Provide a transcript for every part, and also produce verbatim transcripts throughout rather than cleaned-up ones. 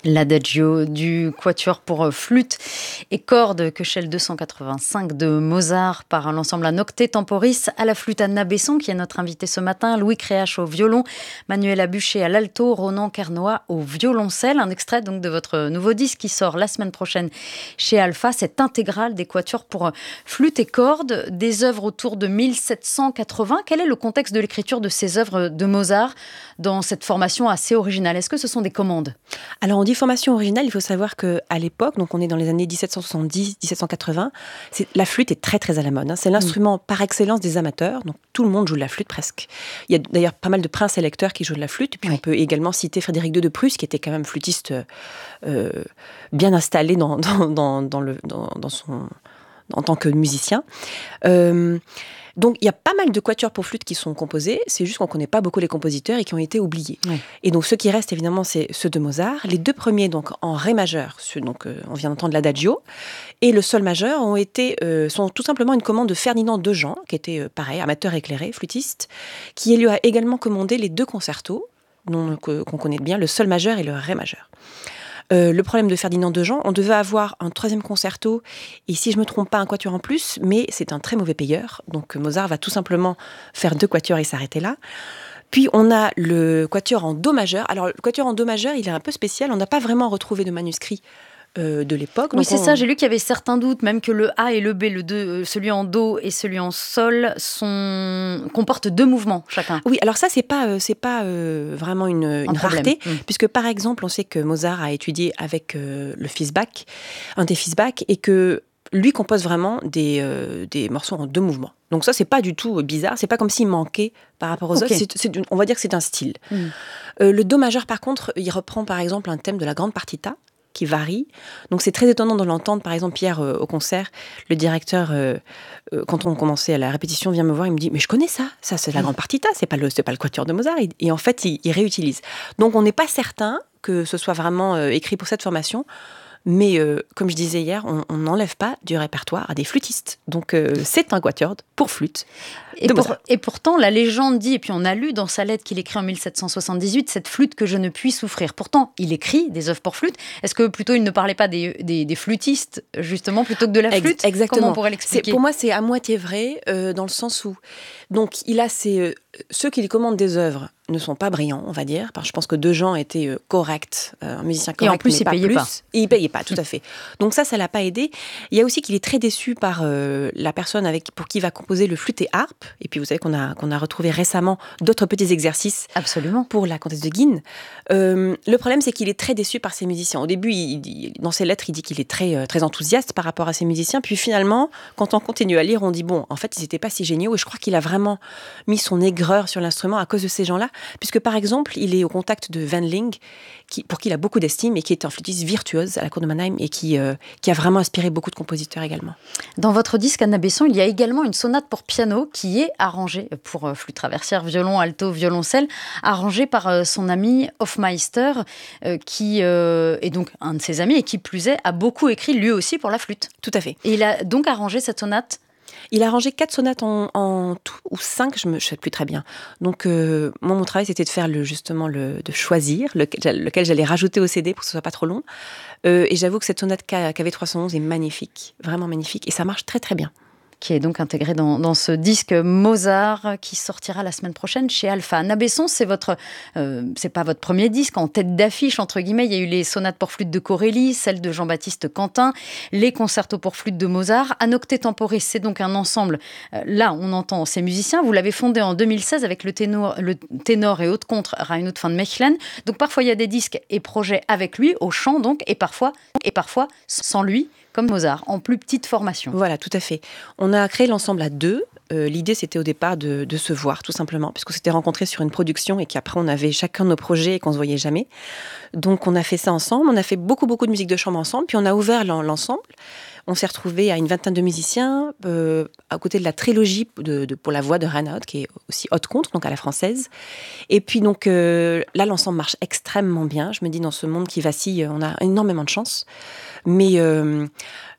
L'Adagio du quatuor pour flûte et cordes que Shell deux cent quatre-vingt-cinq de Mozart par l'ensemble à Nocte Temporis à la flûte Anna Besson qui est notre invitée ce matin, Louis Créache au violon, Manuela Buchet à l'alto, Ronan Kernois au violoncelle. Un extrait donc de votre nouveau disque qui sort la semaine prochaine chez Alpha, cette intégrale des quatuors pour flûte et cordes, des œuvres autour de mille sept cent quatre-vingts. Quel est le contexte de l'écriture de ces œuvres de Mozart dans cette formation assez originale? Est-ce que ce sont des commandes? Alors on dit formation originale, il faut savoir qu'à l'époque, donc on est dans les années dix-sept cent soixante-dix dix-sept cent quatre-vingts, c'est, la flûte est très très à la mode. Hein. C'est l'instrument mmh. par excellence des amateurs, donc tout le monde joue de la flûte presque. Il y a d'ailleurs pas mal de princes électeurs qui jouent de la flûte, puis oui. on peut également citer Frédéric deux de Prusse, qui était quand même flûtiste euh, bien installé dans, dans, dans, dans, le, dans, dans son, en tant que musicien. Euh, Donc, il y a pas mal de quatuors pour flûte qui sont composés, c'est juste qu'on ne connaît pas beaucoup les compositeurs et qui ont été oubliés. Oui. Et donc, ceux qui restent, évidemment, c'est ceux de Mozart. Les deux premiers, donc, en ré majeur, ceux, donc, euh, on vient d'entendre l'Adagio, et le sol majeur ont été, euh, sont tout simplement une commande de Ferdinand Dejean, qui était, euh, pareil, amateur éclairé, flûtiste, qui lui a également commandé les deux concertos, dont, que, qu'on connaît bien, le sol majeur et le ré majeur. Euh, le problème de Ferdinand Dejean, on devait avoir un troisième concerto, et si je ne me trompe pas, un quatuor en plus, mais c'est un très mauvais payeur, donc Mozart va tout simplement faire deux quatuors et s'arrêter là. Puis on a le quatuor en do majeur. Alors le quatuor en do majeur, il est un peu spécial, on n'a pas vraiment retrouvé de manuscrit Euh, de l'époque. Oui, c'est on... ça, j'ai lu qu'il y avait certains doutes, même que le A et le B, le deux, celui en Do et celui en Sol, sont... comportent deux mouvements chacun. Oui, alors ça, c'est pas, euh, c'est pas euh, vraiment une, une rareté, mmh. puisque par exemple, on sait que Mozart a étudié avec euh, le fils Bach, un des fils Bach, et que lui compose vraiment des, euh, des morceaux en deux mouvements. Donc ça, c'est pas du tout bizarre, c'est pas comme s'il manquait par rapport aux okay. autres, c'est, c'est, on va dire que c'est un style. Mmh. Euh, le Do majeur, par contre, il reprend par exemple un thème de la grande partita, qui varie. Donc c'est très étonnant de l'entendre. Par exemple, hier, euh, au concert, le directeur, euh, euh, quand on commençait à la répétition, vient me voir, il me dit « Mais je connais ça, ça c'est la grande partita, c'est pas le, c'est pas le quatuor de Mozart. » Et, et en fait, il, il réutilise. Donc on n'est pas certain que ce soit vraiment euh, écrit pour cette formation. Mais euh, comme je disais hier, on n'enlève pas du répertoire à des flûtistes. Donc euh, c'est un quatuor pour flûte. Et, pour, et pourtant, la légende dit, et puis on a lu dans sa lettre qu'il écrit en dix-sept cent soixante-dix-huit, cette flûte que je ne puis souffrir. Pourtant, il écrit des œuvres pour flûte. Est-ce que plutôt il ne parlait pas des, des, des flûtistes, justement, plutôt que de la flûte? Exactement. Comment on pourrait l'expliquer? C'est, pour moi, c'est à moitié vrai, euh, dans le sens où... Donc, il a ces... Euh, ceux qui lui commandent des œuvres ne sont pas brillants, on va dire. Parce que je pense que Dejean était euh, correct, euh, un musicien correct, et en plus, mais il pas payait plus. pas. Et il payait pas, tout à fait. Donc ça, ça l'a pas aidé. Il y a aussi qu'il est très déçu par euh, la personne avec, pour qui il va composer le flûte et harpe. Et puis, vous savez qu'on a, qu'on a retrouvé récemment d'autres petits exercices. Absolument. Pour la comtesse de Guînes. Euh, le problème, c'est qu'il est très déçu par ses musiciens. Au début, il, il, dans ses lettres, il dit qu'il est très, euh, très enthousiaste par rapport à ses musiciens. Puis finalement, quand on continue à lire, on dit, bon, en fait, ils n'étaient pas si géniaux. Et je crois qu'il a vraiment mis son aigreur sur l'instrument à cause de ces gens-là. Puisque, par exemple, il est au contact de Wendling, qui, pour qui il a beaucoup d'estime et qui est un flûtiste virtuose à la cour de Mannheim et qui, euh, qui a vraiment inspiré beaucoup de compositeurs également. Dans votre disque, Anna Besson, il y a également une sonate pour piano qui est arrangée pour euh, flûte traversière, violon, alto, violoncelle, arrangée par euh, son ami Hofmeister, euh, qui euh, est donc un de ses amis et qui plus est, a beaucoup écrit lui aussi pour la flûte. Tout à fait. Et il a donc arrangé cette sonate. Il a arrangé quatre sonates en, en tout, ou cinq, je ne sais plus très bien. Donc, euh, moi, mon travail, c'était de faire le, justement, le, de choisir lequel, lequel j'allais rajouter au C D pour que ce soit pas trop long. Euh, et j'avoue que cette sonate K V trois cent onze est magnifique, vraiment magnifique, et ça marche très très bien. Qui est donc intégré dans, dans ce disque Mozart qui sortira la semaine prochaine chez Alpha. Anna Besson, c'est votre, euh, c'est pas votre premier disque en tête d'affiche entre guillemets. Il y a eu les sonates pour flûte de Corelli, celles de Jean-Baptiste Quentin, les concertos pour flûte de Mozart. À Nocte Temporis, c'est donc un ensemble. Euh, là, on entend ces musiciens. Vous l'avez fondé en deux mille seize avec le ténor, le ténor et haute contre Reinhard von Mechelen. Donc parfois il y a des disques et projets avec lui au chant donc, et parfois et parfois sans lui. Comme Mozart, en plus petite formation. Voilà, tout à fait. On a créé l'ensemble à deux. Euh, l'idée, c'était au départ de, de se voir, tout simplement, puisqu'on s'était rencontrés sur une production et qu'après, on avait chacun nos projets et qu'on ne se voyait jamais. Donc, on a fait ça ensemble. On a fait beaucoup, beaucoup de musique de chambre ensemble. Puis, on a ouvert l'ensemble. On s'est retrouvés à une vingtaine de musiciens, euh, à côté de la trilogie de, de, pour la voix de Reinhard, qui est aussi haute contre, donc à la française. Et puis, donc, euh, là, l'ensemble marche extrêmement bien. Je me dis, dans ce monde qui vacille, on a énormément de chance. Mais... Euh,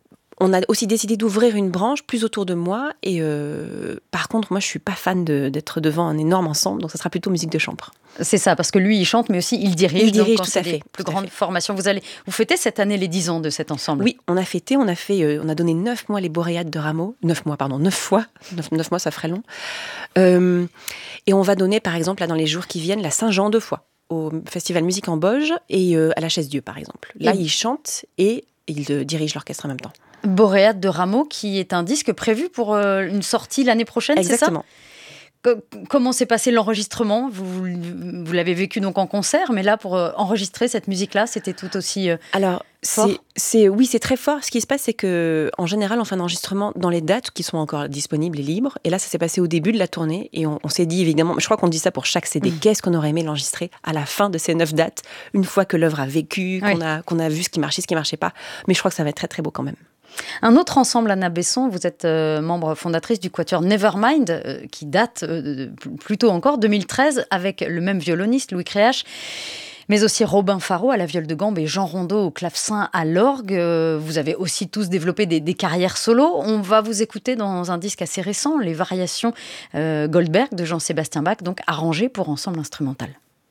on a aussi décidé d'ouvrir une branche plus autour de moi. Et euh, par contre, moi, je suis pas fan de, d'être devant un énorme ensemble, donc ça sera plutôt musique de chambre. C'est ça, parce que lui, il chante, mais aussi il dirige. Il dirige, donc, tout à fait. Plus grande formation. Vous allez, vous fêtez cette année les dix ans de cet ensemble. Oui, on a fêté, on a fait, euh, on a donné neuf mois les Boréades de Rameau, neuf mois, pardon, neuf fois, neuf, neuf mois, ça ferait long. Euh, et on va donner, par exemple, là, dans les jours qui viennent, la Saint-Jean deux fois, au Festival Musique en Bauge et euh, à la Chaise-Dieu, par exemple. Là, et... il chante et il euh, dirige l'orchestre en même temps. Boréades de Rameau, qui est un disque prévu pour euh, une sortie l'année prochaine, Exactement. C'est ça ? Comment s'est passé l'enregistrement ? Vous, vous l'avez vécu donc en concert, mais là, pour euh, enregistrer cette musique-là, c'était tout aussi euh, Alors, fort. C'est, c'est, oui, c'est très fort. Ce qui se passe, c'est qu'en général, on fait un enregistrement dans les dates qui sont encore disponibles et libres. Et là, ça s'est passé au début de la tournée. Et on, on s'est dit, évidemment, je crois qu'on dit ça pour chaque C D, mmh. qu'est-ce qu'on aurait aimé l'enregistrer à la fin de ces neuf dates, une fois que l'œuvre a vécu, qu'on, oui. a, qu'on a vu ce qui marchait, ce qui ne marchait pas. Mais je crois que ça va être très, très beau quand même. Un autre ensemble, Anna Besson, vous êtes euh, membre fondatrice du quatuor Nevermind, euh, qui date euh, plutôt encore deux mille treize, avec le même violoniste, Louis Créache, mais aussi Robin Faro à la viole de gambe et Jean Rondeau au clavecin à l'orgue. Euh, vous avez aussi tous développé des, des carrières solo. On va vous écouter dans un disque assez récent, les variations euh, Goldberg de Jean-Sébastien Bach, donc arrangées pour ensemble instrumental.